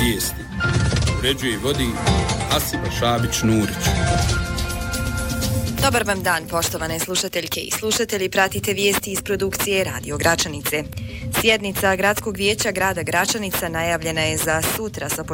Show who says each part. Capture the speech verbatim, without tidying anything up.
Speaker 1: vijesti. Uređuje i vodi Hasiba Šabić-Nurić.
Speaker 2: Dobar vam dan, poštovane slušateljke i slušatelji. Pratite vijesti iz produkcije Radio Gračanice. Sjednica Gradskog vijeća grada Gračanica najavljena je za sutra sa